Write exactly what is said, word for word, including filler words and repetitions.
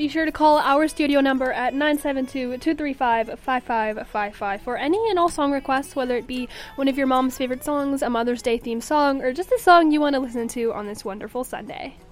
be sure to call our studio number at nine seven two, two three five, five five five five for any and all song requests, whether it be one of your mom's favorite songs, a Mother's Day themed song, or just a song you want to listen to on this wonderful Sunday.